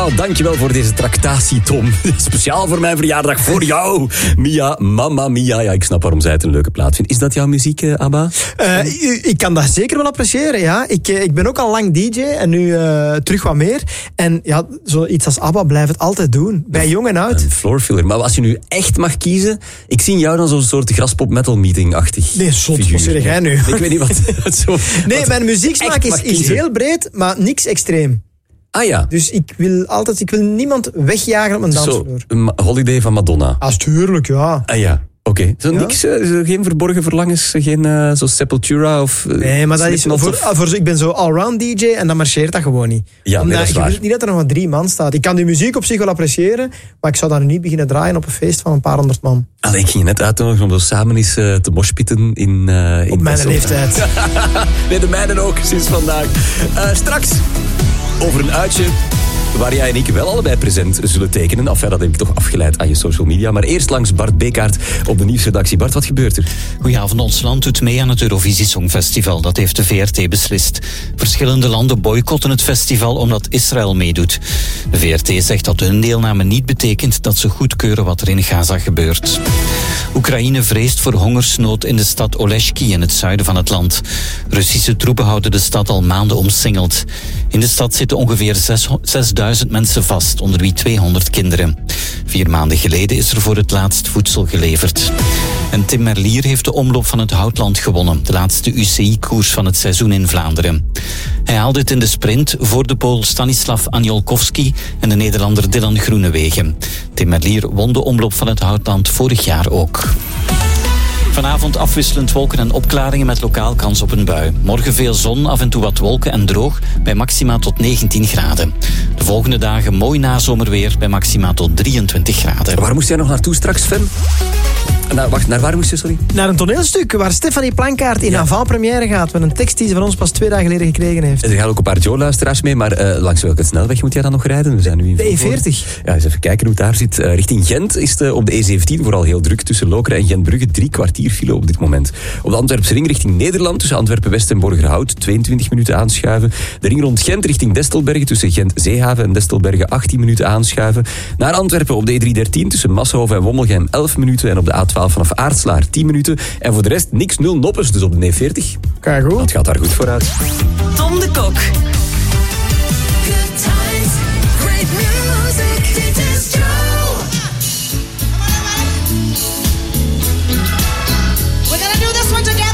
Oh, dankjewel voor deze tractatie, Tom. Speciaal voor mijn verjaardag, voor jou. Mia, Mamma Mia. Ja, ik snap waarom zij het een leuke plaat vindt. Is dat jouw muziek, Abba? Ik kan dat zeker wel appreciëren, ja. Ik ben ook al lang DJ en nu terug wat meer. En ja, zoiets als ABBA blijft het altijd doen. Bij jong en oud. Een floorfiller. Maar als je nu echt mag kiezen, ik zie jou dan zo'n soort graspop metal meeting-achtig. Nee, zot, wat zeg jij nu? Ik weet niet wat zo... Nee, mijn muzieksmaak is heel breed, maar niks extreem. Ah ja. Dus ik wil niemand wegjagen op een dansvloer. Holiday van Madonna. Tuurlijk, ja. Ah ja. Oké. Zo niks, geen verborgen verlangens, geen zo Sepultura of... nee, maar dat is ik ben zo allround DJ en dan marcheert dat gewoon niet. Ja, nee, dat is waar. Ik wil niet dat er nog maar 3 man staat. Ik kan die muziek op zich wel appreciëren, maar ik zou daar niet beginnen draaien op een feest van een paar 100 man. Allee, ik ging je net uitnodigen om zo samen eens te moshpitten in op mijn leeftijd. Nee, de mijne ook, sinds vandaag. Straks over een uitje waar jij en ik wel allebei present zullen tekenen. Enfin, dat heb ik toch afgeleid aan je social media. Maar eerst langs Bart Bekaert op de nieuwsredactie. Bart, wat gebeurt er? Goedenavond, ons land doet mee aan het Eurovisie Songfestival. Dat heeft de VRT beslist. Verschillende landen boycotten het festival omdat Israël meedoet. De VRT zegt dat hun deelname niet betekent dat ze goedkeuren wat er in Gaza gebeurt. Oekraïne vreest voor hongersnood in de stad Oleshki in het zuiden van het land. Russische troepen houden de stad al maanden omsingeld. In de stad zitten ongeveer 6000 mensen vast, onder wie 200 kinderen. 4 maanden geleden is er voor het laatst voedsel geleverd. En Tim Merlier heeft de omloop van het Houtland gewonnen, de laatste UCI-koers van het seizoen in Vlaanderen. Hij haalde het in de sprint voor de Pool Stanislav Anjolkowski en de Nederlander Dylan Groenewegen. Tim Merlier won de omloop van het Houtland vorig jaar ook. Vanavond afwisselend wolken en opklaringen met lokaal kans op een bui. Morgen veel zon, af en toe wat wolken en droog, bij maxima tot 19 graden. De volgende dagen mooi nazomerweer, bij maxima tot 23 graden. Waar moest jij nog naartoe straks, Fem? Naar waar moest je, sorry? Naar een toneelstuk waar Stefanie Plankaart in avant-première gaat met een tekst die ze van ons pas 2 dagen geleden gekregen heeft. Er gaan ook een paar Joe-luisteraars mee, maar langs welke snelweg moet jij dan nog rijden? We zijn nu in de E40. Ja, eens even kijken hoe het daar zit. Richting Gent is het op de E17 vooral heel druk tussen Lokeren en Gentbrugge. 3 kwartier file op dit moment. Op de Antwerpse ring richting Nederland tussen Antwerpen-West en Borgerhout 22 minuten aanschuiven. De ring rond Gent richting Destelbergen tussen Gent-Zeehaven en Destelbergen 18 minuten aanschuiven. Naar Antwerpen op de E313 tussen Massenhoven en Wommelgem 11 minuten en op de A12 vanaf Aartslaar 10 minuten. En voor de rest niks 0 noppers, dus op de E40. Kijk goed. Dat gaat daar goed vooruit. Tom de Kok.